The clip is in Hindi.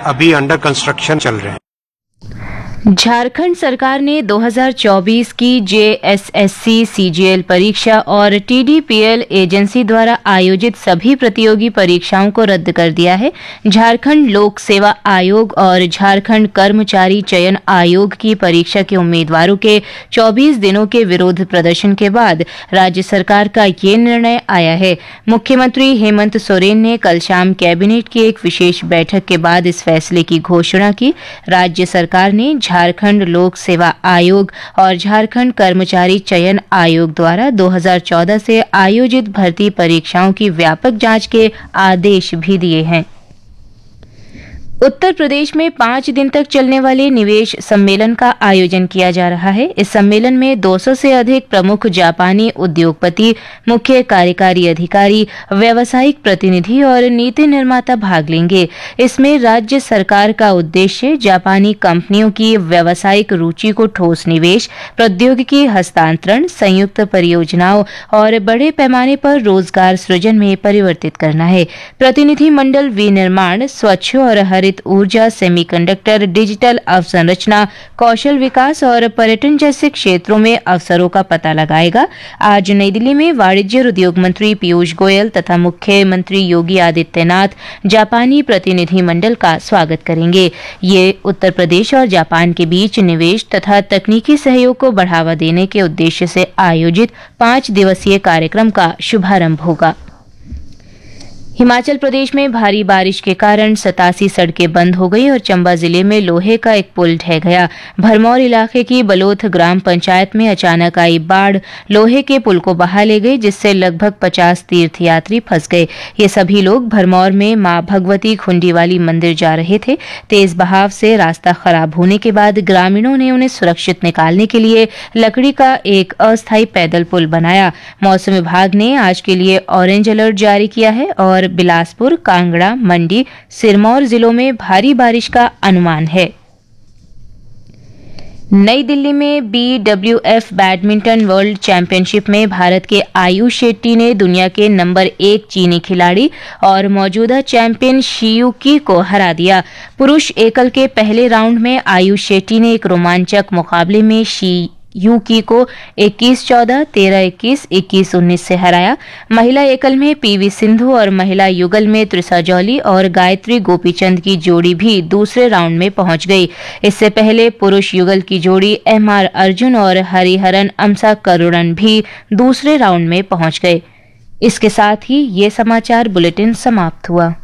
अभी अंडर कंस्ट्रक्शन चल रहे हैं। झारखंड सरकार ने 2024 की जेएसएससी सीजीएल परीक्षा और टीडीपीएल एजेंसी द्वारा आयोजित सभी प्रतियोगी परीक्षाओं को रद्द कर दिया है। झारखंड लोक सेवा आयोग और झारखंड कर्मचारी चयन आयोग की परीक्षा के उम्मीदवारों के 24 दिनों के विरोध प्रदर्शन के बाद राज्य सरकार का ये निर्णय आया है। मुख्यमंत्री हेमंत सोरेन ने कल शाम कैबिनेट की एक विशेष बैठक के बाद इस फैसले की घोषणा की। राज्य सरकार ने झारखंड लोक सेवा आयोग और झारखंड कर्मचारी चयन आयोग द्वारा 2014 से आयोजित भर्ती परीक्षाओं की व्यापक जांच के आदेश भी दिए हैं। उत्तर प्रदेश में 5 दिन तक चलने वाले निवेश सम्मेलन का आयोजन किया जा रहा है। इस सम्मेलन में 200 से अधिक प्रमुख जापानी उद्योगपति, मुख्य कार्यकारी अधिकारी, व्यावसायिक प्रतिनिधि और नीति निर्माता भाग लेंगे। इसमें राज्य सरकार का उद्देश्य जापानी कंपनियों की व्यावसायिक रुचि को ठोस निवेश, प्रौद्योगिकी हस्तांतरण, संयुक्त परियोजनाओं और बड़े पैमाने पर रोजगार सृजन में परिवर्तित करना है। प्रतिनिधि मंडल विनिर्माण, स्वच्छ और हरित ऊर्जा, सेमीकंडक्टर, डिजिटल अवसंरचना, कौशल विकास और पर्यटन जैसे क्षेत्रों में अवसरों का पता लगाएगा। आज नई दिल्ली में वाणिज्य और उद्योग मंत्री पीयूष गोयल तथा मुख्यमंत्री योगी आदित्यनाथ जापानी प्रतिनिधि मंडल का स्वागत करेंगे। ये उत्तर प्रदेश और जापान के बीच निवेश तथा तकनीकी सहयोग को बढ़ावा देने के उद्देश्य से आयोजित 5 दिवसीय कार्यक्रम का शुभारंभ होगा। हिमाचल प्रदेश में भारी बारिश के कारण 87 सड़कें बंद हो गई और चंबा जिले में लोहे का एक पुल ढह गया। भरमौर इलाके की बलोथ ग्राम पंचायत में अचानक आई बाढ़ लोहे के पुल को बहा ले गई, जिससे लगभग 50 तीर्थयात्री फंस गए। ये सभी लोग भरमौर में मां भगवती खुंडीवाली मंदिर जा रहे थे। तेज बहाव से रास्ता खराब होने के बाद ग्रामीणों ने उन्हें सुरक्षित निकालने के लिए लकड़ी का एक अस्थायी पैदल पुल बनाया। मौसम विभाग ने आज के लिए ऑरेंज अलर्ट जारी किया है और बिलासपुर, कांगड़ा, मंडी, सिरमौर जिलों में भारी बारिश का अनुमान है। नई दिल्ली में BWF बैडमिंटन वर्ल्ड चैंपियनशिप में भारत के आयुष शेट्टी ने दुनिया के नंबर 1 चीनी खिलाड़ी और मौजूदा चैंपियन शियुकी को हरा दिया। पुरुष एकल के पहले राउंड में आयुष शेट्टी ने एक रोमांचक मुकाबले में यूकी को 21-14, 13-21, 21-19 से हराया। महिला एकल में पीवी सिंधु और महिला युगल में त्रिशा जौली और गायत्री गोपीचंद की जोड़ी भी दूसरे राउंड में पहुंच गई। इससे पहले पुरुष युगल की जोड़ी MR अर्जुन और हरिहरन अमसा करुणन भी दूसरे राउंड में पहुंच गए। इसके साथ ही ये समाचार बुलेटिन समाप्त हुआ।